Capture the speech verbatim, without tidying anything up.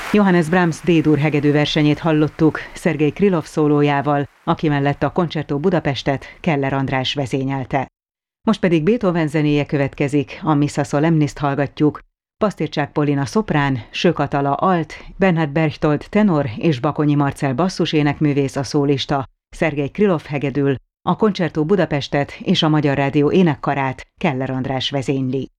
Johannes Brahms D-dur hegedű versenyét hallottuk Szergej Krylov szólójával, aki mellett a Concerto Budapestet Keller András vezényelte. Most pedig Beethoven zenéje következik, a Missa Solemnist hallgatjuk. Pasztircsák Polina szoprán, Sök Atala alt, Bernhard Berchtold tenor és Bakonyi Marcell basszusénekművész a szólista, Szergej Krylov hegedül, a Concerto Budapestet és a Magyar Rádió énekkarát Keller András vezényli.